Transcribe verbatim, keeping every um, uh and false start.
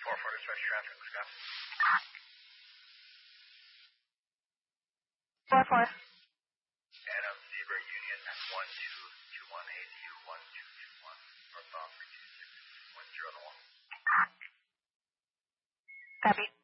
four four dispatch traffic, Scott. four four. Adam, Zebra Union one two two one A Z U one two two one, northbound three two six one zero to one. Copy.